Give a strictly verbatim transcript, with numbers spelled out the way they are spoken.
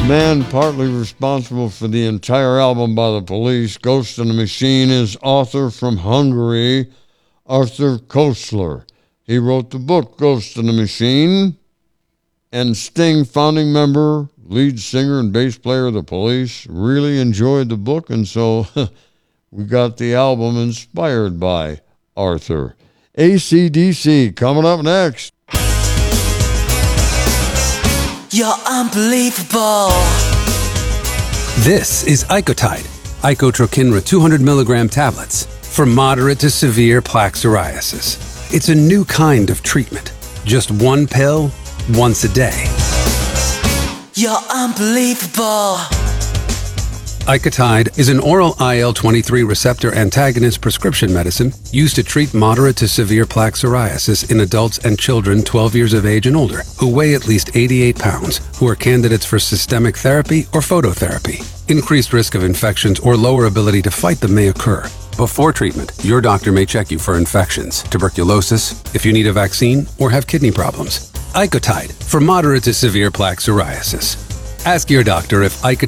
Man partly responsible for the entire album by the Police, Ghost in the Machine, is author from Hungary, Arthur Koestler. He wrote the book Ghost in the Machine, and Sting, founding member, lead singer, and bass player of the Police, really enjoyed the book, and so we got the album inspired by Arthur. A C D C coming up next. You're unbelievable. This is Icotide, Icotrokinra two hundred milligram tablets for moderate to severe plaque psoriasis. It's a new kind of treatment. Just one pill, once a day. You're unbelievable. Icotide is an oral I L twenty-three receptor antagonist prescription medicine used to treat moderate to severe plaque psoriasis in adults and children twelve years of age and older who weigh at least eighty-eight pounds, who are candidates for systemic therapy or phototherapy. Increased risk of infections or lower ability to fight them may occur. Before treatment, your doctor may check you for infections, tuberculosis, if you need a vaccine, or have kidney problems. Icotide for moderate to severe plaque psoriasis. Ask your doctor if Icotide